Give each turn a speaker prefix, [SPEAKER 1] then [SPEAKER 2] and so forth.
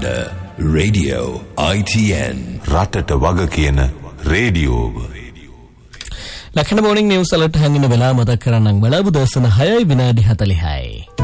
[SPEAKER 1] Alexander Radio ITN
[SPEAKER 2] රටට වග කියන රේඩියෝව.
[SPEAKER 3] ලක්ෂණ මෝර්නිං නිවුස් අලර්ට් හංගින වෙලාව මතක් කරන්නම්. වෙලාව දවසන 6:40.